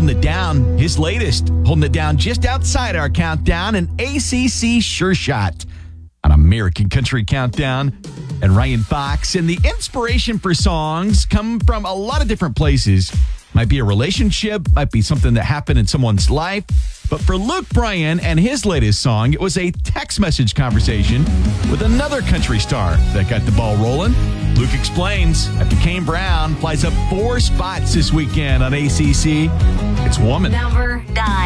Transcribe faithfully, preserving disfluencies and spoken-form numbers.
Holding It Down, his latest, Holding It Down just outside our countdown, an A C C Sure Shot on American Country Countdown. And Ryan Fox, and the inspiration for songs come from a lot of different places. Might be a relationship, might be something that happened in someone's life. But for Luke Bryan and his latest song, it was a text message conversation with another country star that got the ball rolling. Luke explains after Kane Brown flies up four spots this weekend on A C C. It's Woman. Number nine.